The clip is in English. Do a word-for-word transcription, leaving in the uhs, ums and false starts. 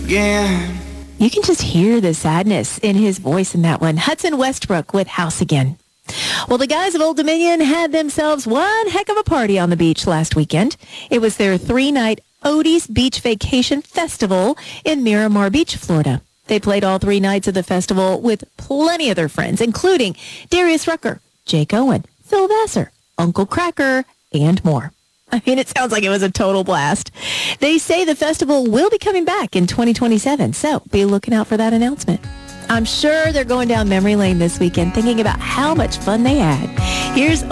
again. You can just hear the sadness in his voice in that one. Hudson Westbrook with House Again. Well, the guys of Old Dominion had themselves one heck of a party on the beach last weekend. It was their three-night Odie's Beach Vacation Festival in Miramar Beach, Florida. They played all three nights of the festival with plenty of their friends, including Darius Rucker, Jake Owen, Phil Vassar, Uncle Cracker, and more. I mean, it sounds like it was a total blast. They say the festival will be coming back in twenty twenty-seven, so be looking out for that announcement. I'm sure they're going down memory lane this weekend thinking about how much fun they had. Here's